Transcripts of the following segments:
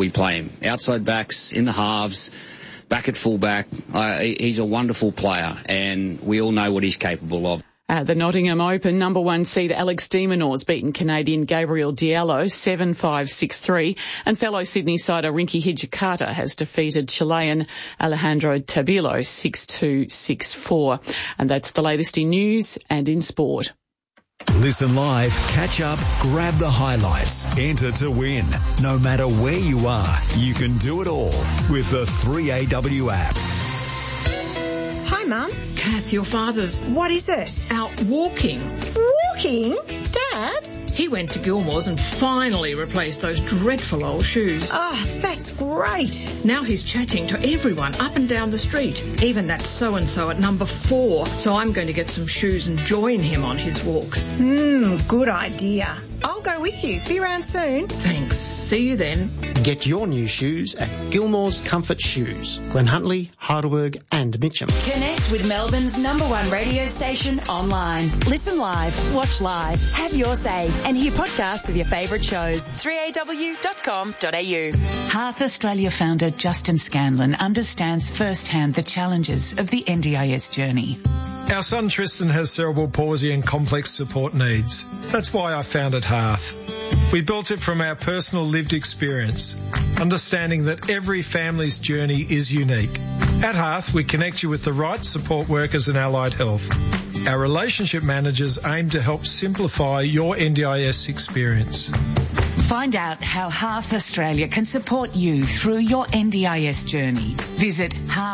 we play him. Outside backs, in the halves, back at fullback. He's a wonderful player, and we all know what he's capable of. At the Nottingham Open, number 1 seed Alex de Minaur's beaten Canadian Gabriel Diallo 7-5, 6-3, and fellow Sydney sider Rinky Hijikata has defeated Chilean Alejandro Tabilo 6-2, 6-4. And that's the latest in news and in sport. Listen live, catch up, grab the highlights, enter to win. No matter where you are, you can do it all with the 3AW app. Hi, Mum. Kath, your father's... What is it? Out walking. Walking? Dad? He went to Gilmore's and finally replaced those dreadful old shoes. Oh, that's great. Now he's chatting to everyone up and down the street, even that so-and-so at number 4. So I'm going to get some shoes and join him on his walks. Good idea. I'll go with you. Be around soon. Thanks. See you then. Get your new shoes at Gilmore's Comfort Shoes, Glen Huntly, Heidelberg and Mitcham. Connect with Melbourne's number 1 radio station online. Listen live, watch live, have your say and hear podcasts of your favourite shows. 3aw.com.au. Hearth Australia founder Justin Scanlon understands firsthand the challenges of the NDIS journey. Our son Tristan has cerebral palsy and complex support needs. That's why I founded Hearth. We built it from our personal lived experience, understanding that every family's journey is unique. At Hearth, we connect you with the right support workers in allied health. Our relationship managers aim to help simplify your NDIS experience. Find out how Hearth Australia can support you through your NDIS journey. Visit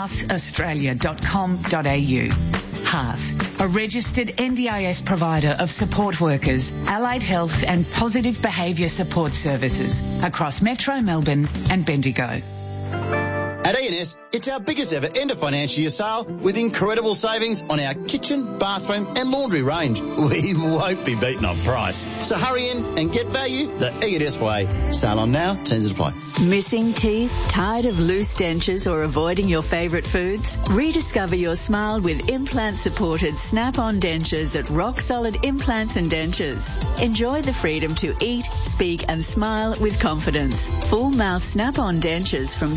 hearthaustralia.com.au. Hearth, a registered NDIS provider of support workers, allied health and positive behaviour support services across Metro Melbourne and Bendigo. At E&S, it's our biggest ever end of financial year sale with incredible savings on our kitchen, bathroom and laundry range. We won't be beaten on price. So hurry in and get value the E&S way. Sale on now, terms apply. Missing teeth? Tired of loose dentures or avoiding your favourite foods? Rediscover your smile with implant-supported Snap-on dentures at Rock Solid Implants and Dentures. Enjoy the freedom to eat, speak and smile with confidence. Full mouth Snap-on dentures from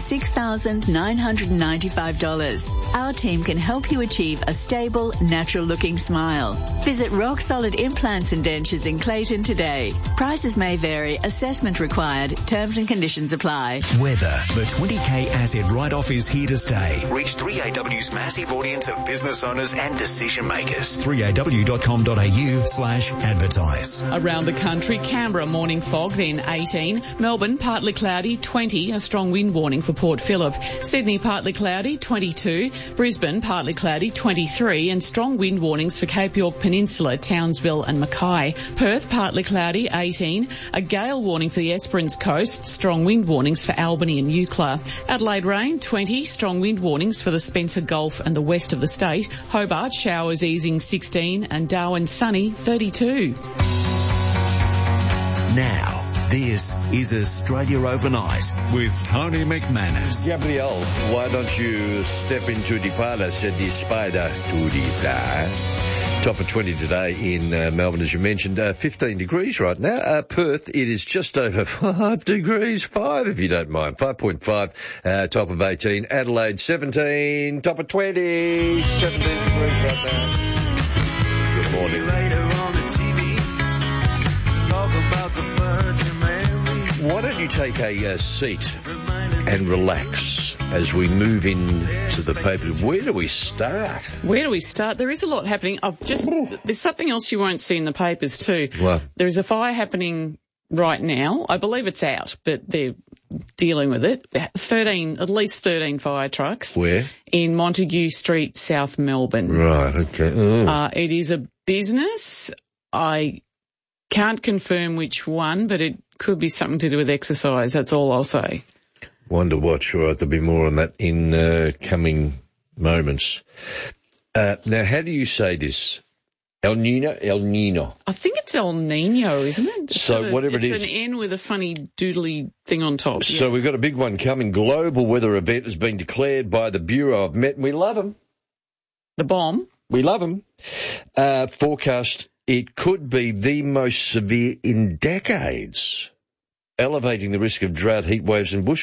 $6,995. Our team can help you achieve a stable, natural-looking smile. Visit Rock Solid Implants and Dentures in Clayton today. Prices may vary. Assessment required. Terms and conditions apply. Weather. The 20K asset write-off is here to stay. Reach 3AW's massive audience of business owners and decision makers. 3aw.com.au/advertise. Around the country, Canberra morning fog, then 18. Melbourne partly cloudy, 20. A strong wind warning for Port Phillip. Sydney partly cloudy, 22. Brisbane partly cloudy, 23. And strong wind warnings for Cape York Peninsula, Townsville and Mackay. Perth partly cloudy, 18. A gale warning for the Esperance coast. Strong wind warnings for Albany and Eucla. Adelaide rain, 20. Strong wind warnings for the Spencer Gulf and the west of the state. Hobart showers easing, 16. And Darwin sunny, 32. Now, this is Australia Overnight with Tony McManus. Gabriel, why don't you step into the parlour, said the spider to the fly. Top of 20 today in Melbourne, as you mentioned, 15 degrees right now. Perth, it is just over 5 degrees, 5 if you don't mind, 5.5, top of 18. Adelaide, 17, top of 20, 17 degrees right now. Good morning. Why don't you take a seat and relax as we move into the papers? Where do we start? Where do we start? There is a lot happening. There's something else you won't see in the papers too. What? There is a fire happening right now. I believe it's out, but they're dealing with it. At least 13 fire trucks. Where? In Montague Street, South Melbourne. Right, okay. It is a business. I can't confirm which one, but it could be something to do with exercise. That's all I'll say. Wonder what. Sure, there'll be more on that in coming moments. Now, how do you say this? El Nino? I think it's El Nino, isn't it? So whatever it is. It's an N with a funny doodly thing on top. So we've got a big one coming. Global weather event has been declared by the Bureau of Met. We love them. The bomb? We love them. Forecast, it could be the most severe in decades, elevating the risk of drought, heat waves and bush